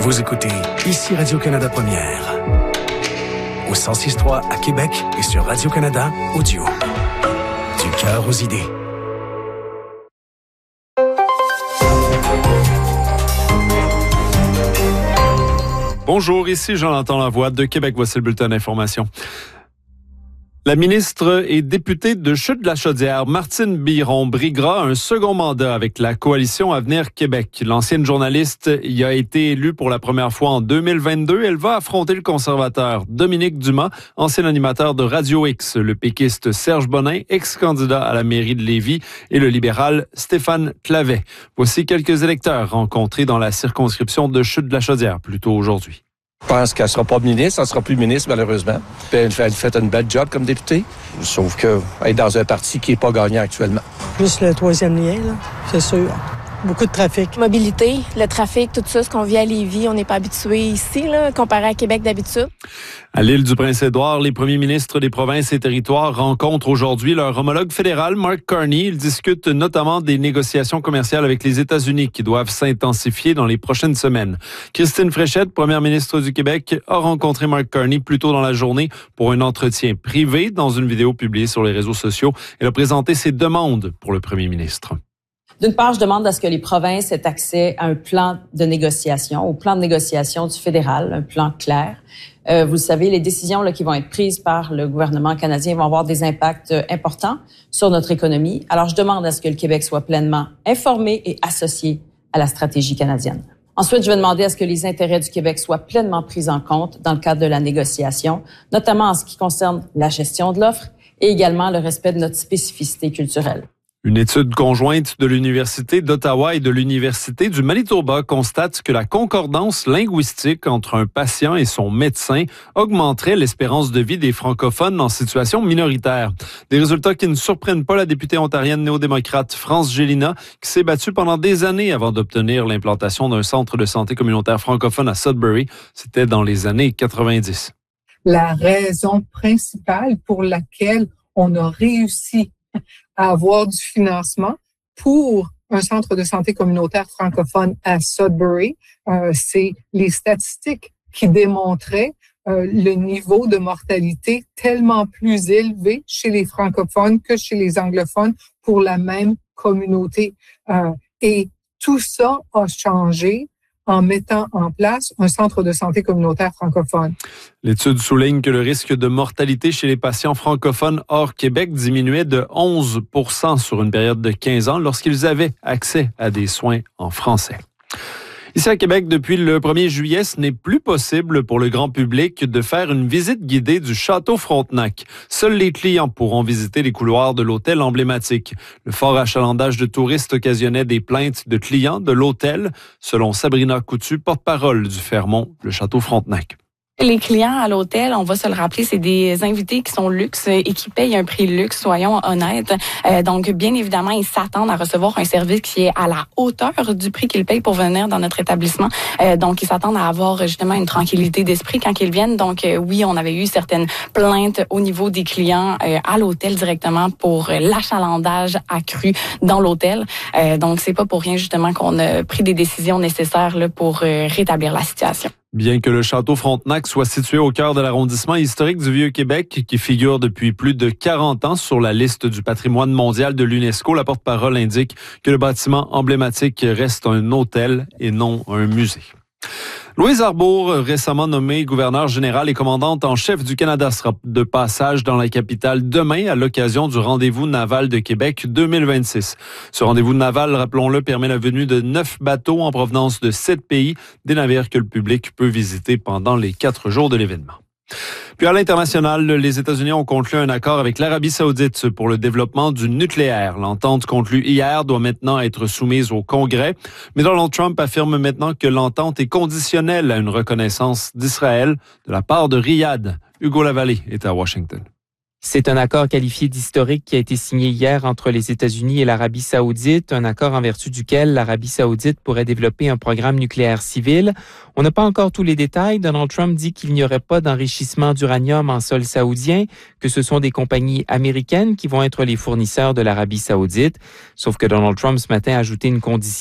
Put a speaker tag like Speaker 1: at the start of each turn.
Speaker 1: Vous écoutez ici Radio-Canada Première. Au 106.3 à Québec et sur Radio-Canada Audio. Du cœur aux idées.
Speaker 2: Bonjour, ici Jonathan Lavoie de Québec. Voici le bulletin d'information. La ministre et députée de Chutes-de-la-Chaudière, Martine Biron, briguera un second mandat avec la coalition Avenir Québec. L'ancienne journaliste y a été élue pour la première fois en 2022. Elle va affronter le conservateur Dominique Dumas, ancien animateur de Radio X, le péquiste Serge Bonin, ex-candidat à la mairie de Lévis, et le libéral Stéphane Clavet. Voici quelques électeurs rencontrés dans la circonscription de Chutes-de-la-Chaudière plus tôt aujourd'hui.
Speaker 3: Je pense qu'elle ne sera pas ministre, elle ne sera plus ministre malheureusement. Puis elle fait une belle job comme députée, sauf qu'elle est dans un parti qui n'est pas gagnant actuellement.
Speaker 4: Juste le troisième lien, là, c'est sûr. Beaucoup de trafic.
Speaker 5: Mobilité, le trafic, tout ça, ce qu'on vit à Lévis, on n'est pas habitué ici, là, comparé à Québec d'habitude.
Speaker 2: À l'île du Prince-Édouard, les premiers ministres des provinces et territoires rencontrent aujourd'hui leur homologue fédéral, Mark Carney. Ils discutent notamment des négociations commerciales avec les États-Unis qui doivent s'intensifier dans les prochaines semaines. Christine Fréchette, première ministre du Québec, a rencontré Mark Carney plus tôt dans la journée pour un entretien privé. Dans une vidéo publiée sur les réseaux sociaux, elle a présenté ses demandes pour le premier ministre.
Speaker 6: D'une part, je demande à ce que les provinces aient accès à un plan de négociation, au plan de négociation du fédéral, un plan clair. Vous le savez, les décisions qui vont être prises par le gouvernement canadien vont avoir des impacts importants sur notre économie. Alors, je demande à ce que le Québec soit pleinement informé et associé à la stratégie canadienne. Ensuite, je vais demander à ce que les intérêts du Québec soient pleinement pris en compte dans le cadre de la négociation, notamment en ce qui concerne la gestion de l'offre et également le respect de notre spécificité culturelle.
Speaker 2: Une étude conjointe de l'Université d'Ottawa et de l'Université du Manitoba constate que la concordance linguistique entre un patient et son médecin augmenterait l'espérance de vie des francophones en situation minoritaire. Des résultats qui ne surprennent pas la députée ontarienne néo-démocrate France Gélinas, qui s'est battue pendant des années avant d'obtenir l'implantation d'un centre de santé communautaire francophone à Sudbury. C'était dans les années 90.
Speaker 7: La raison principale pour laquelle on a réussi à avoir du financement pour un centre de santé communautaire francophone à Sudbury, c'est les statistiques qui démontraient le niveau de mortalité tellement plus élevé chez les francophones que chez les anglophones pour la même communauté. Et tout ça a changé en mettant en place un centre de santé communautaire francophone.
Speaker 2: L'étude souligne que le risque de mortalité chez les patients francophones hors Québec diminuait de 11% sur une période de 15 ans lorsqu'ils avaient accès à des soins en français. Ici à Québec, depuis le 1er juillet, ce n'est plus possible pour le grand public de faire une visite guidée du Château Frontenac. Seuls les clients pourront visiter les couloirs de l'hôtel emblématique. Le fort achalandage de touristes occasionnait des plaintes de clients de l'hôtel, selon Sabrina Coutu, porte-parole du Fermont, le Château Frontenac.
Speaker 8: Les clients à l'hôtel, on va se le rappeler, c'est des invités qui sont luxe et qui payent un prix luxe, soyons honnêtes. Donc, bien évidemment, ils s'attendent à recevoir un service qui est à la hauteur du prix qu'ils payent pour venir dans notre établissement. Donc, ils s'attendent à avoir justement une tranquillité d'esprit quand ils viennent. Donc, oui, on avait eu certaines plaintes au niveau des clients à l'hôtel directement pour l'achalandage accru dans l'hôtel. Donc, c'est pas pour rien justement qu'on a pris des décisions nécessaires là, pour rétablir la situation.
Speaker 2: Bien que le Château Frontenac soit situé au cœur de l'arrondissement historique du Vieux-Québec, qui figure depuis plus de 40 ans sur la liste du patrimoine mondial de l'UNESCO, la porte-parole indique que le bâtiment emblématique reste un hôtel et non un musée. Louise Arbour, récemment nommée gouverneure générale et commandante en chef du Canada, sera de passage dans la capitale demain à l'occasion du Rendez-vous naval de Québec 2026. Ce rendez-vous naval, rappelons-le, permet la venue de 9 bateaux en provenance de 7 pays, des navires que le public peut visiter pendant les 4 jours de l'événement. Puis à l'international, les États-Unis ont conclu un accord avec l'Arabie saoudite pour le développement du nucléaire. L'entente conclue hier doit maintenant être soumise au Congrès. Mais Donald Trump affirme maintenant que l'entente est conditionnelle à une reconnaissance d'Israël de la part de Riyad. Hugo Lavallée est à Washington.
Speaker 9: C'est un accord qualifié d'historique qui a été signé hier entre les États-Unis et l'Arabie saoudite, un accord en vertu duquel l'Arabie saoudite pourrait développer un programme nucléaire civil. On n'a pas encore tous les détails. Donald Trump dit qu'il n'y aurait pas d'enrichissement d'uranium en sol saoudien, que ce sont des compagnies américaines qui vont être les fournisseurs de l'Arabie saoudite. Sauf que Donald Trump ce matin a ajouté une condition